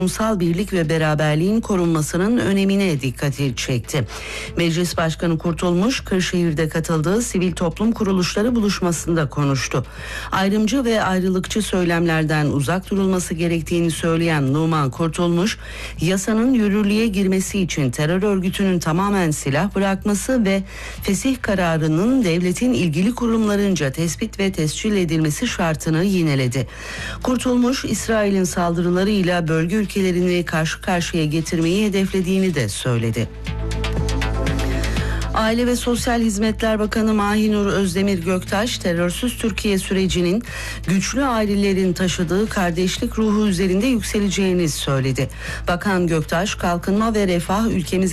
toplumsal birlik ve beraberliğin korunmasının önemine dikkati çekti. Meclis Başkanı Kurtulmuş, Kırşehir'de katıldığı sivil toplum kuruluşları buluşmasında konuştu. Ayrımcı ve ayrılıkçı söylemlerden uzak durulması gerektiğini söyleyen Numan Kurtulmuş, yasanın yürürlüğe girmesi için terör örgütünün tamamen silah bırakması ve fesih kararının devletin ilgili kurumlarınca tespit ve tescil edilmesi şartını yineledi. Kurtulmuş, İsrail'in saldırılarıyla bölge ülkelerini karşı karşıya getirmeyi hedeflediğini de söyledi. Aile ve Sosyal Hizmetler Bakanı Mahinur Özdemir Göktaş, terörsüz Türkiye sürecinin güçlü ailelerin taşıdığı kardeşlik ruhu üzerinde yükseleceğini söyledi. Bakan Göktaş, kalkınma ve refah ülkemize